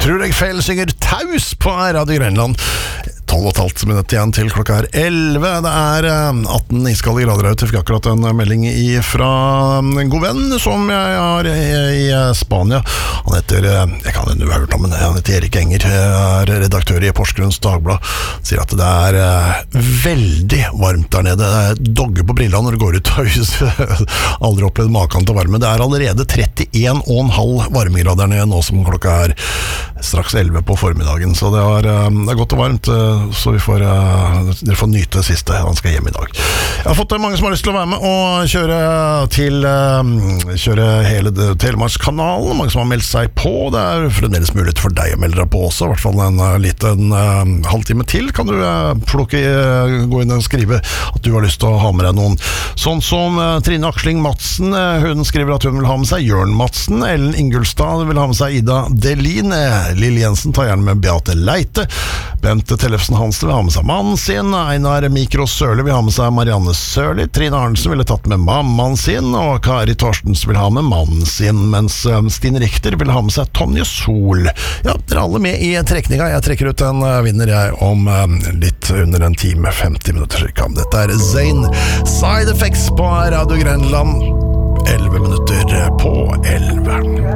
tror jeg feil synger taus på Radio Grønland. 12,5 minutter igjen til klokka 11. Det 18 iskalde grader ute. Jeg fikk akkurat en melding fra en god venn som jeg har i Spania. Han heter, jeg kan hende du har hørt om, men han heter Erik Enger, er redaktør i Porsgrunns Dagblad. Sier at det veldig varmt der nede. Det dogger på brillene når du går ut av huset. Aldri opplevd maken til varme. Det allerede 31,5 varmegrader der nede nå som klokka straks 11 på formiddagen. Så det er godt og varmt. Så dere får nyte det siste. Han skal hjem i dag. Jeg har fått mange som har lyst til å være med og kjøre hele Telemarkskanalen. Mange som har meldt seg på. Det fremdeles mulighet for deg å melde deg på også. I hvert fall en liten halvtime til kan du gå inn og skrive at du har lyst til å ha med deg noen. Sånn som Trine Aksling Madsen. Hun skriver at hun vil ha med seg Jørn Madsen. Ellen Ingulstad vil ha med seg Ida Delin. Lille Jensen tar gjerne med Beate Leite. Bente Tellefsen Hansen vil ha med seg mannen sin. Einar Mikros Sørli vil ha med seg Marianne Sørli. Trine Arnsen ville tatt med mammaen sin, og Kari Torstens vil ha med mannen sin, mens Stine Richter vil ha med seg Tonje Sol. Ja, dere alle med i trekninga. Jeg trekker ut en vinner om litt under en time, 50 minutter cirka. Dette Zayn Side Effects på Radio Grønland. 11 minutter på 11.